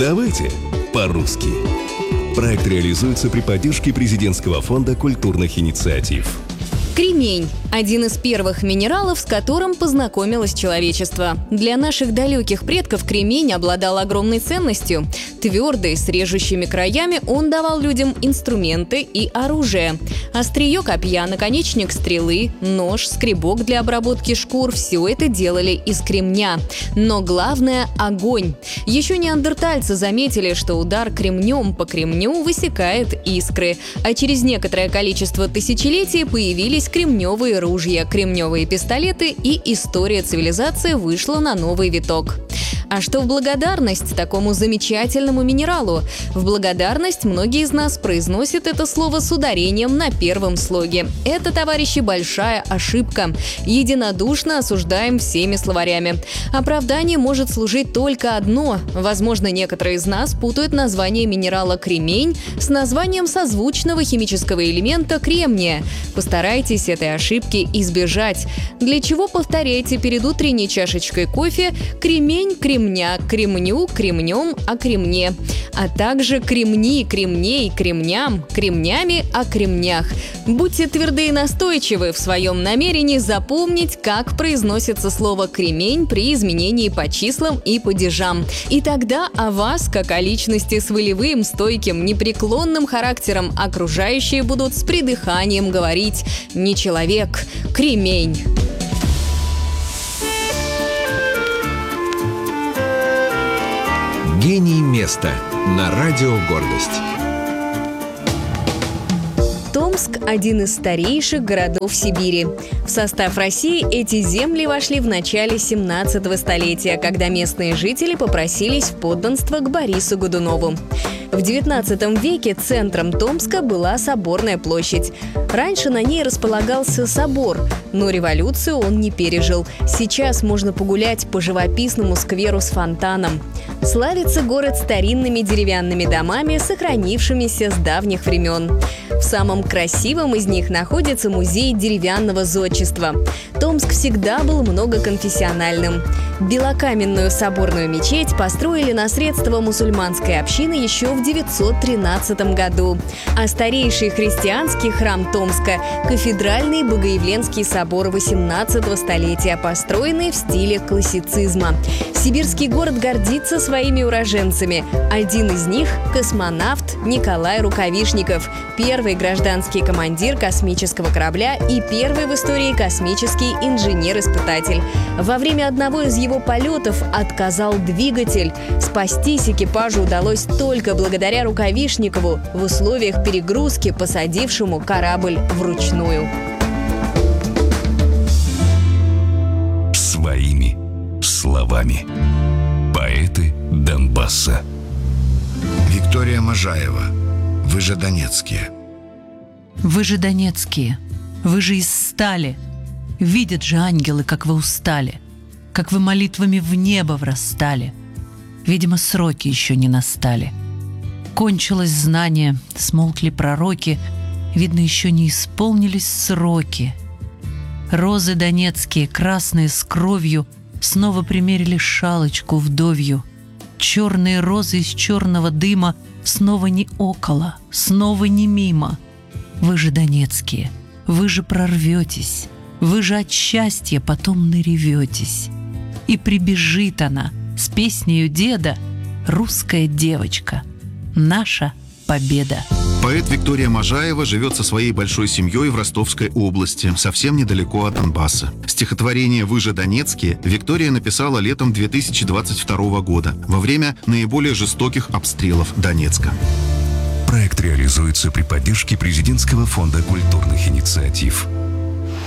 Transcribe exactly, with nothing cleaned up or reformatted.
Давайте по-русски. Проект реализуется при поддержке Президентского фонда культурных инициатив. Кремень – один из первых минералов, с которым познакомилось человечество. Для наших далеких предков кремень обладал огромной ценностью. Твердый, с режущими краями, он давал людям инструменты и оружие. Острие копья, наконечник стрелы, нож, скребок для обработки шкур – все это делали из кремня. Но главное – огонь. Еще неандертальцы заметили, что удар кремнем по кремню высекает искры. А через некоторое количество тысячелетий появились кремневые ружья, кремневые пистолеты, и история цивилизации вышла на новый виток. А что в благодарность такому замечательному минералу? В благодарность многие из нас произносят это слово с ударением на первом слоге. Это, товарищи, большая ошибка. Единодушно осуждаем всеми словарями. Оправдание может служить только одно. Возможно, некоторые из нас путают название минерала кремень с названием созвучного химического элемента кремния. Постарайтесь этой ошибки избежать. Для чего повторяйте перед утренней чашечкой кофе кремень, кремня, кремню, кремнем, о кремне, а также кремни, кремней, кремням, кремнями, о кремнях. Будьте тверды и настойчивы в своем намерении запомнить, как произносится слово «кремень» при изменении по числам и падежам. И тогда о вас, как о личности с волевым, стойким, непреклонным характером, окружающие будут с придыханием говорить «не человек, кремень». Гений места на радио «Гордость». Томск – один из старейших городов Сибири. В состав России эти земли вошли в начале семнадцатого столетия, когда местные жители попросились в подданство к Борису Годунову. В девятнадцатом веке центром Томска была Соборная площадь. Раньше на ней располагался собор, но революцию он не пережил. Сейчас можно погулять по живописному скверу с фонтаном. Славится город старинными деревянными домами, сохранившимися с давних времен. В самом красивом из них находится музей деревянного зодчества. Томск всегда был многоконфессиональным. Белокаменную соборную мечеть построили на средства мусульманской общины еще в девятьсот тринадцатом году. А старейший христианский храм Томска – кафедральный Богоявленский собор восемнадцатого столетия, построенный в стиле классицизма. Сибирский город гордится своими уроженцами. Один из них – космонавт Николай Рукавишников, первый гражданский командир космического корабля и первый в истории космический инженер-испытатель. Во время одного из его полетов отказал двигатель. Спастись экипажу удалось только благодаря Рукавишникову, в условиях перегрузки посадившему корабль вручную. Своими словами. Поэты Донбасса. Виктория Можаева. Вы же донецкие. Вы же донецкие. Вы же из стали. Видят же ангелы, как вы устали, как вы молитвами в небо врастали. Видимо, сроки еще не настали. Кончилось знание, смолкли пророки, видно, еще не исполнились сроки. Розы донецкие, красные с кровью, снова примерили шалочку вдовью. Черные розы из черного дыма снова не около, снова не мимо. Вы же донецкие, вы же прорветесь, вы же от счастья потом нареветесь. И прибежит она с песнею деда, русская девочка, наша победа. Поэт Виктория Можаева живет со своей большой семьей в Ростовской области, совсем недалеко от Донбасса. Стихотворение «Вы же донецкие» Виктория написала летом две тысячи двадцать второго года, во время наиболее жестоких обстрелов Донецка. Проект реализуется при поддержке Президентского фонда культурных инициатив.